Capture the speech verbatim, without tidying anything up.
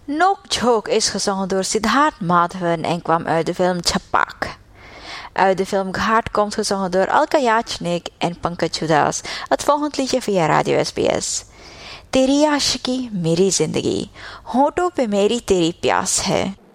Nok Jhok is gezongen door Siddharth Madhavan en kwam uit de film Chhapak. Uit de film Ghat komt gezongen door Alka Yachnik en Pankaj Udas. Het volgende liedje via Radio S B S. तेरी आशिकी मेरी जिंदगी होठों पे मेरी तेरी प्यास है